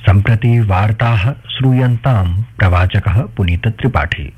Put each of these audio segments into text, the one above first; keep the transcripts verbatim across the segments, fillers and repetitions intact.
सम्प्रति वार्ताः श्रूयन्तां प्रवाचकः पुनीत त्रिपाठी।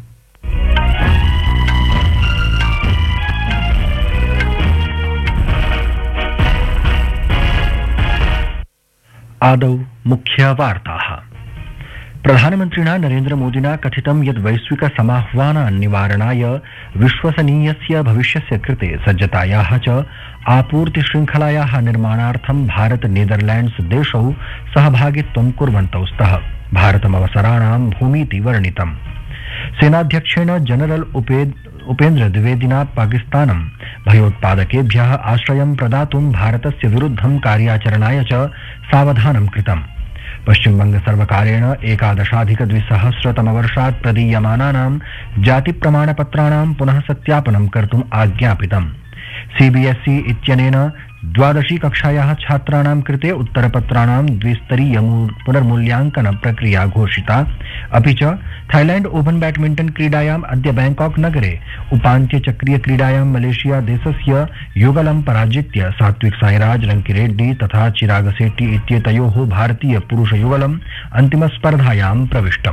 आदौ मुख्यवार्ताः। प्रधानमन्त्रिणा नरेन्द्र मोदिना कथितं यत् वैश्विक समाह्वानान् निवारणाय विश्वसनीयस्य भविष्यस्य कृते सज्जतायाः च आपूर्ति शृङ्खलायाः निर्माणार्थं भारत नीदरलैण्ड्स देशौ सहभागित्वं कुर्वन्तौ स्तः। भारतमवसराणां भूमीति वर्णितम्। सेनाध्यक्षेण जनरल उपेन्द्र द्विवेदिना पाकिस्तानं भयोत्पादकेभ्यः आश्रयं प्रदातुं भारतस्य विरुद्धं कार्याचरणाय च सावधानं कृतम्। पश्चिमबंग सर्वकारेण एकादशाधिकद्विसहस्रतमवर्षात् प्रदीयमानानां जातिप्रमाणपत्राणां पुनः सत्यापनं कर्तुम् आज्ञापितम्। सीबीएसई इत्यनेन द्वादशी कक्षायाः छात्राणां कृते उत्तरपत्राणां द्विस्तरीय पुनर्मूल्यांकन प्रक्रिया घोषिता। अपि च थाईलैंड ओपन बैडमिंटन क्रीडायाम् अद्य बैंकॉक नगरे उपान्त्यचक्रीय क्रीडायां मलेशिया देशस्य युगलं पराजित्य सात्विक साईराज रंकिरेड्डी तथा चिराग शेट्टी इत्येतयोः भारतीय पुरुष युगलम् अन्तिमस्पर्धायां प्रविष्टम्।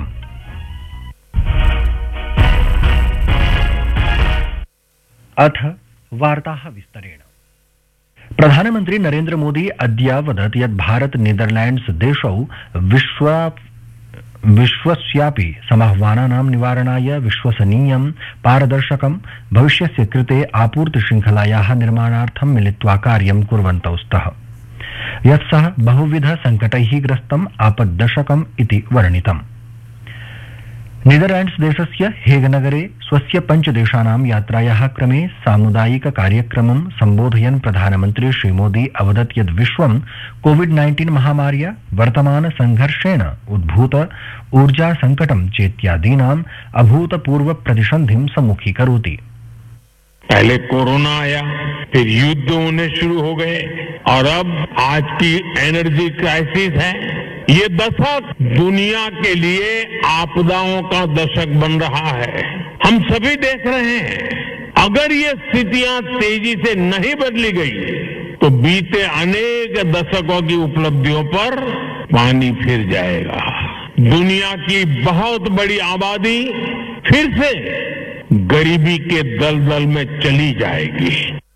अथ वार्ताः विस्तरेण। प्रधानमन्त्री नरेन्द्र मोदी अद्य अवदत् यत् भारत नीदरलैण्ड्स देशौ विश्व विश्वस्यापि समाह्वानानां निवारणाय विश्वसनीयं पारदर्शकं भविष्यस्य कृते आपूर्ति शृङ्खलायाः निर्माणार्थं मिलित्वा कार्यं कुर्वन्तौ स्तः। यत् सः बहुविध संकटैः ग्रस्तम् आपद्दशकम् इति वर्णितम्। नीदरलैण्ड्स देशस्य हेग नगरे स्वस्य पञ्चदेशानां यात्रायाः क्रमे सामुदायिक कार्यक्रमं सम्बोधयन् प्रधानमन्त्री श्रीमोदी अवदत् यत् विश्वं कोविड नाइन्टीन महामार्या वर्तमान संघर्षेण उद्भूत ऊर्जा संकटं चेत्यादीनाम् अभूतपूर्व प्रतिसन्धिं सम्मुखीकरोति। पहले कोरोना आया, फिर युद्ध होने शुरू हो गए और अब आज की एनर्जी क्राइसिस है। ये दशक दुनिया के लिए आपदाओं का दशक बन रहा है। हम सभी देख रहे हैं, अगर ये स्थितियां तेजी से नहीं बदली गई तो बीते अनेक दशकों की उपलब्धियों पर पानी फिर जाएगा। दुनिया की बहुत बड़ी आबादी फिर से गरीबी के दलदल में चली जाएगी।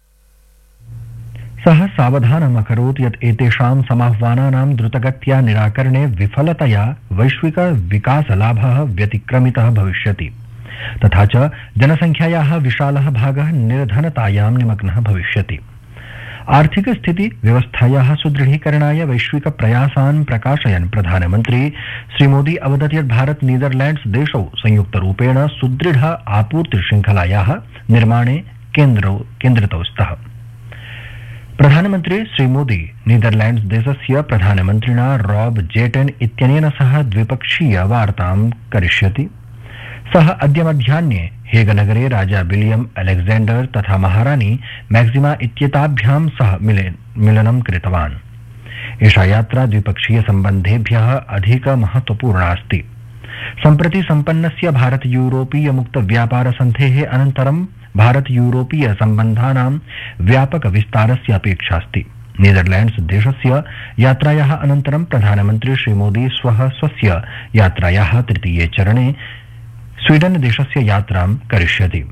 सः सावधानम् अकरोत् यत् एतेषां समाह्वानानां द्रुतगत्या निराकरणे विफलतया वैश्विक विकासलाभः व्यतिक्रमितः भविष्यति तथा च जनसंख्यायाः विशालः भागः निर्धनतायां निमग्नः भविष्यति। आर्थिक स्थिति व्यवस्थायाः सुदृढीकरणाय वैश्विक प्रयासान् प्रकाशयन् प्रधानमन्त्री श्रीमोदी अवदत् यत् भारत नीदरलैण्ड्स देशौ संयुक्तरूपेण सुदृढ आपूर्ति शृङ्खलायाः निर्माणे केन्द्रितौ स्तः। प्रधानमन्त्री श्रीमोदी नीदरलैण्ड्स देशस्य प्रधानमन्त्रिणा रॉब जेटेन इत्यनेन सह द्विपक्षीय वार्तां करिष्यति। सः अद्य मध्याह्ने हेग नगरे राजा विलियम अलेक्जेंडर तथा महारानी मैक्सिमा इत्येताभ्यां सह मिलनं कृतवान्। एषा यात्रा द्विपक्षीय सम्बन्धेभ्यः अधिक महत्वपूर्णा अस्ति। सम्प्रति सम्पन्नस्य भारत यूरोपीय मुक्त व्यापार सन्धेः अनन्तरं भारत यूरोपीय सम्बन्धानां व्यापक विस्तारस्य अपेक्षा अस्ति। नीदरलैण्ड्स देशस्य यात्रायाः अनन्तरं प्रधानमन्त्री श्रीमोदी श्वः स्वस्य यात्रायाः तृतीये चरणे स्वीडन देशस्य यात्रां करिष्यति।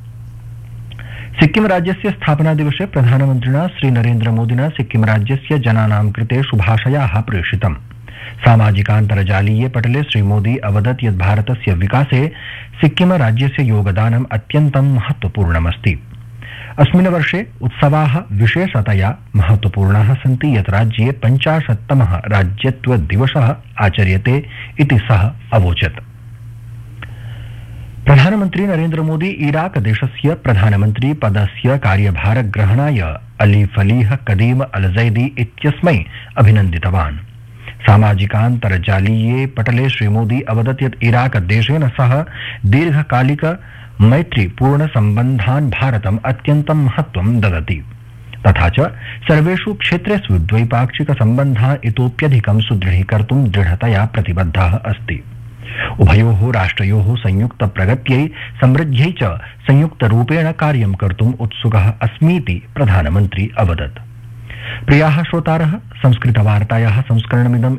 सिक्किम राज्यस्य स्थापना दिवसे प्रधानमन्त्रिणा श्रीनरेन्द्र मोदिना सिक्किम राज्यस्य जनानां कृते शुभाशयाः प्रेषितम्। सामाजिकान्तर्जालीये पटले श्रीमोदी अवदत् यत् भारतस्य विकासे सिक्किम राज्यस्य योगदानम् अत्यन्तं महत्वपूर्णमस्ति। अस्मिन् वर्षे उत्सवाः विशेषतया महत्वपूर्णाः सन्ति यत् राज्ये पञ्चाशत्तमः राज्यत्व दिवसः आचर्यते इति सः अवोचत्। प्रधानमन्त्री नरेन्द्र मोदी इराक देशस्य प्रधानमन्त्री पदस्य कार्यभारग्रहणाय अली फलीह कदीम अल जैदी इत्यस्मै अभिनन्दितवान्। सामाजिकान्तर्जालीये पटले श्रीमोदी अवदत् यत् इराक देशेन सह दीर्घकालिक मैत्रीपूर्ण सम्बन्धान् भारतम् अत्यन्तं महत्वं ददति तथा च सर्वेषु क्षेत्रेषु द्वैपाक्षिक सम्बन्धान् इतोप्यधिकं सुदृढीकर्तुं दृढतया प्रतिबद्धः अस्ति। उभयोः राष्ट्रयोः संयुक्त प्रगत्यै समृद्ध्यै च संयुक्तरूपेण कार्यं कर्तुम् उत्सुकः अस्मीति प्रधानमन्त्री अवदत्। प्रियाः श्रोतारः, संस्कृतवार्तायाः संस्करणमिदं